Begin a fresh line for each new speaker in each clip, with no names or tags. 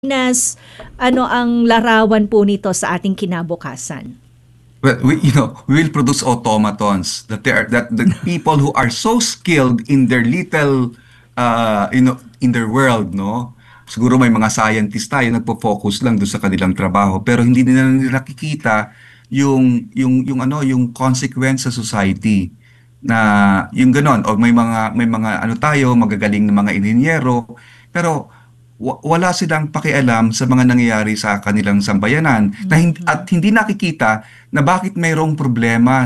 Pilipinas, ano ang larawan po nito sa ating kinabukasan?
Well, we will produce automatons that the people who are so skilled in their little, in their world, no? Siguro may mga scientist tayo nagpo-focus lang doon sa kanilang trabaho, pero hindi nila nakikita yung consequence sa society na yung ganon. O may mga ano tayo, magagaling na mga inhinyero, pero wala silang pakialam sa mga nangyayari sa kanilang sambayanan at hindi nakikita na bakit mayroong problema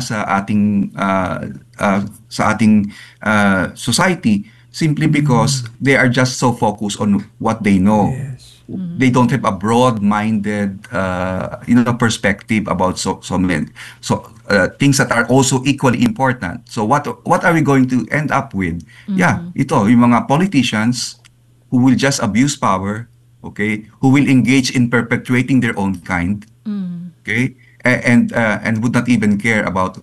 sa ating society simply because they are just so focused on what they know.
Yes.
They don't have a broad-minded perspective about so many things that are also equally important. So what are we going to end up with? Yeah, ito yung mga politicians who will just abuse power, okay? Who will engage in perpetuating their own kind, okay? And would not even care about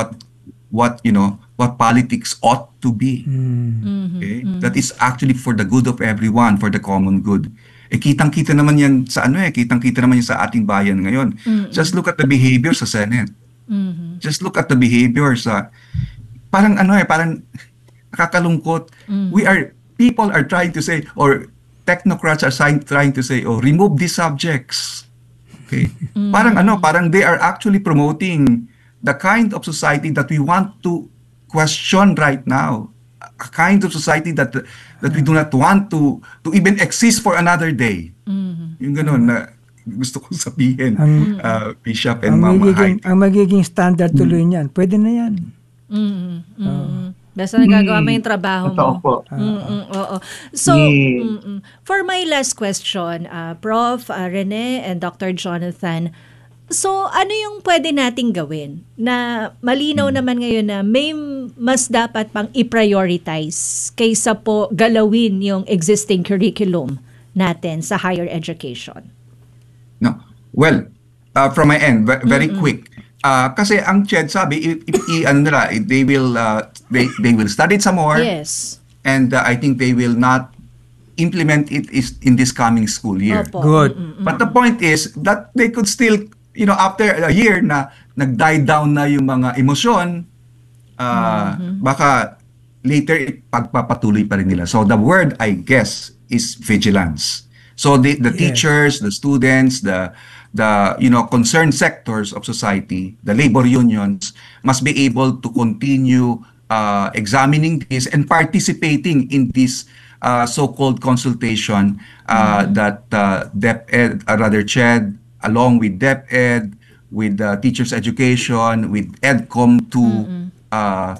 what politics ought to be. Okay? That is actually for the good of everyone, for the common good. Kitang-kita naman yan kitang-kita naman yan sa ating bayan ngayon. Just look at the behavior sa Senate. Just look at the behavior sa parang nakakalungkot. People are trying to say, or technocrats are trying to say, remove these subjects. Okay. Parang they are actually promoting the kind of society that we want to question right now. A kind of society that we do not want to even exist for another day. Yung ganun na gusto kong sabihin, Bishop and Mama Heidi.
Ang magiging standard tuloy niyan, pwede na yan.
Basta nagagawa mo yung trabaho mo.
Totoo po.
Oo. So, for my last question, Prof. Rene and Dr. Jonathan, so ano yung pwede nating gawin na malinaw naman ngayon na may mas dapat pang i-prioritize kaysa po galawin yung existing curriculum natin sa higher education?
No. Well, from my end, very quick. Kasi ang CHED sabi, they will study it some more.
Yes.
And I think they will not implement it in this coming school year.
Opo.
Good.
But the point is that they could still, after a year na nag-die down na yung mga emosyon, baka later pagpapatuloy pa rin nila. So the word, I guess, is vigilance. So the teachers, the students, the concerned sectors of society, the labor unions, must be able to continue examining this and participating in this so-called consultation that DepEd, CHED, along with DepEd, with Teachers Education, with EDCOM 2,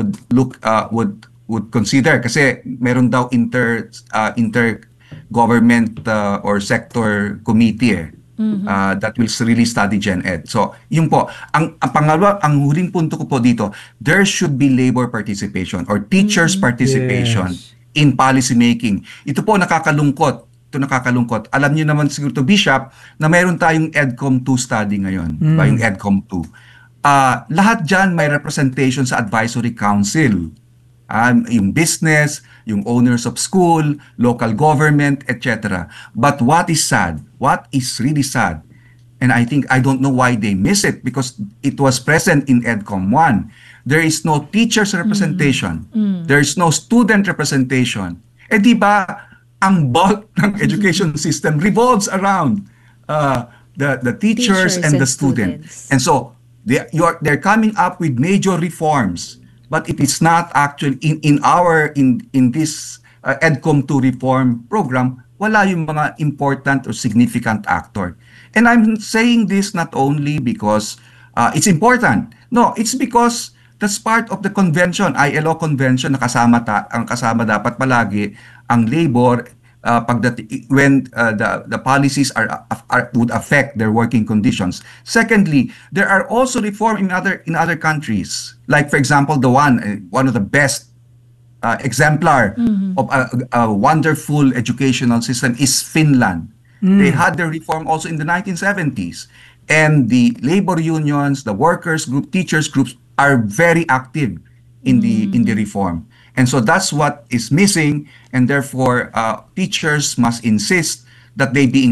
would consider. Kasi meron daw intergovernment or sector committee that will really study Gen Ed. So, yun po. Ang pangalawa, ang huling punto ko po dito, there should be labor participation or teachers participation in policy making. Ito po nakakalungkot. Alam niyo naman siguro to Bishop na mayroon tayong EDCOM 2 study ngayon, yung EDCOM 2. Lahat dyan may representation sa advisory council. Yung business, yung owners of school, local government, etc. But what is really sad, and I don't know why they miss it because it was present in EDCOM 1. There is no teachers representation. There is no student representation. Di ba, ang bulk ng education system revolves around the teachers and the students. And so, they're coming up with major reforms. But it is not actually in this EDCOM 2 reform program, wala yung mga important or significant actor. And I'm saying this not only because it's important. No, it's because that's part of the convention, ILO convention, na ang kasama dapat palagi ang labor when the policies would affect their working conditions. Secondly, there are also reform in other countries. Like for example, one of the best exemplar of a wonderful educational system is Finland. They had their reform also in the 1970s. And the labor unions, the workers group, teachers groups are very active in the reform. And so that's what is missing, and therefore teachers must insist that they be